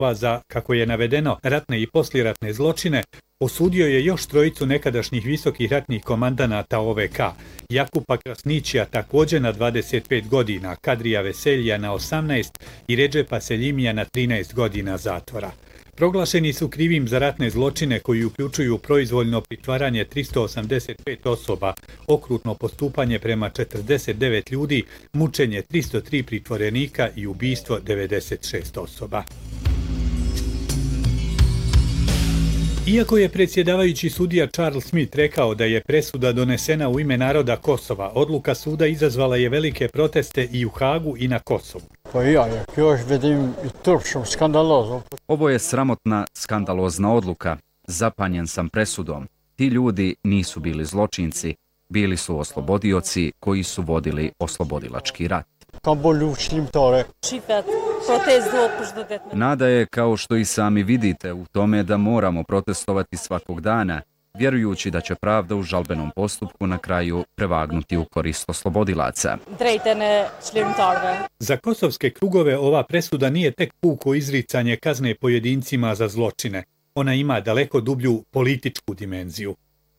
za, kako je navedeno, ratne i poslijeratne zločine, osudio je još trojicu nekadašnjih visokih ratnih komandanata OVK, Jakupa Krasnićija također na 25 godina, Kadrija Veseljija na 18 i Redžepa Seljimija na 13 godina zatvora. Proglašeni su krivim za ratne zločine koji uključuju proizvoljno pritvaranje 385 osoba, okrutno postupanje prema 49 ljudi, mučenje 303 pritvorenika i ubistvo 96 osoba. Iako je predsjedavajući sudija Charles Smith rekao da je presuda donesena u ime naroda Kosova, odluka suda izazvala je velike proteste i u Hagu i na Kosovu. Ovo je sramotna, skandalozna odluka. Zapanjen sam presudom. Ti ljudi nisu bili zločinci, bili su oslobodioci koji su vodili oslobodilački rat. Nada je, kao što i sami vidite, u tome da moramo protestovati svakog dana, vjerujući da će pravda u žalbenom postupku na kraju prevagnuti u korist oslobodilaca. Za kosovske krugove ova presuda nije tek puko izricanje kazne pojedincima za zločine. Ona ima daleko dublju političku dimenziju.